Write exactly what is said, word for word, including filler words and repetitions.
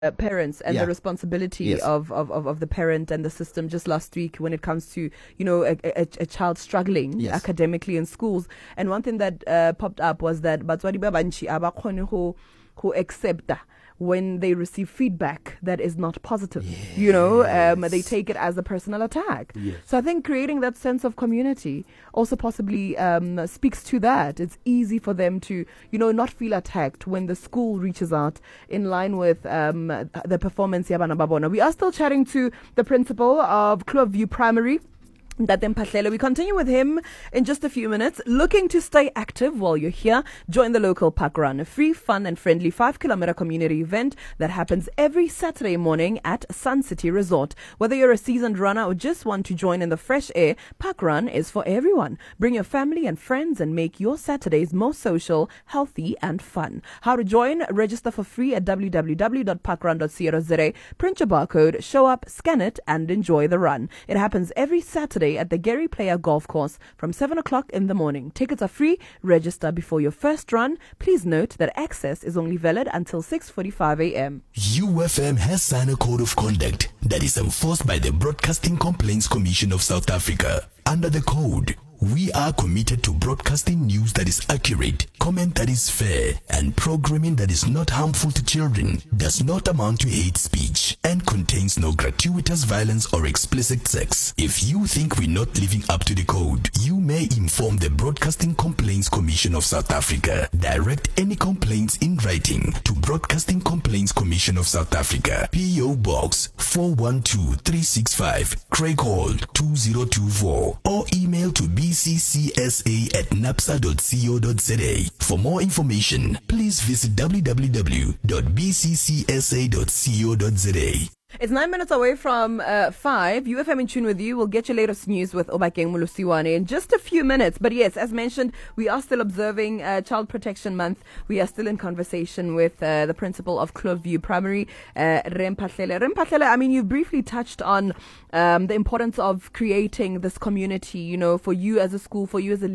Uh, parents and Yeah. the responsibility Yes. of, of, of, of the parent and the system just last week when it comes to, you know, a, a, a child struggling Yes. academically in schools. And one thing that uh, popped up was that batswadi ba bantši a ba kgone go go accept when they receive feedback that is not positive. Yes. You know, um, they take it as a personal attack. Yes. So I think creating that sense of community also possibly um, speaks to that. It's easy for them to, you know, not feel attacked when the school reaches out in line with um, the performance ya bana ba bona. We are still chatting to the principal of Cloveview Primary, Ntate Mphahlele. We continue with him in just a few minutes. Looking to stay active while you're here? Join the local park run, a free, fun and friendly five kilometer community event that happens every Saturday morning at Sun City Resort. Whether you're a seasoned runner or just want to join in the fresh air, Park Run is for everyone. Bring your family and friends and make your Saturdays more social, healthy and fun. How to join? Register for free at w w w dot parkrun dot co dot za. Print your barcode, show up, scan it and enjoy the run. It happens every Saturday at the Gary Player Golf Course from seven o'clock in the morning. Tickets are free. Register before your first run. Please note that access is only valid until six forty-five a m U F M has signed a code of conduct that is enforced by the Broadcasting Complaints Commission of South Africa. Under the code, we are committed to broadcasting news that is accurate, comment that is fair, and programming that is not harmful to children, does not amount to hate speech, and contains no gratuitous violence or explicit sex. If you think we're not living up to the code, you may inform the Broadcasting Complaints Commission of South Africa. Direct any complaints in writing to Broadcasting Complaints Commission of South Africa, P O Box four one two three six five, Craig Hall two zero two four, or email to b c c s a at napsa dot co dot za. For more information, please visit w w w dot b c c s a dot co dot za. It's nine minutes away from uh, five. U F M in tune with you. We'll get your latest news with Obakeng Mulusiwane in just a few minutes. But yes, as mentioned, we are still observing uh, Child Protection Month. We are still in conversation with uh, the principal of Cloveview Primary, uh, Re Mphahlele. Re Mphahlele, I mean, you've briefly touched on um, the importance of creating this community, you know, for you as a school, for you as a